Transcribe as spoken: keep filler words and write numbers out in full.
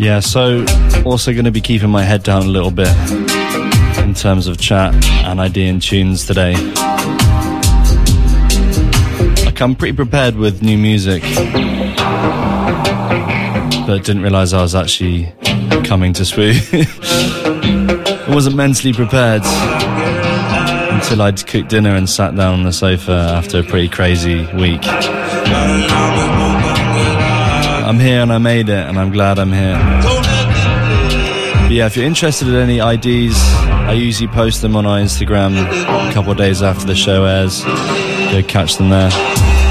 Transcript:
Yeah, so also going to be keeping my head down a little bit in terms of chat and idea and tunes today. Like, I'm pretty prepared with new music, but didn't realise I was actually coming to Spoo. I wasn't mentally prepared until I'd cooked dinner and sat down on the sofa after a pretty crazy week. I'm here and I made it, and I'm glad I'm here. But yeah, if you're interested in any I Ds, I usually post them on our Instagram a couple of days after the show airs. Go catch them there.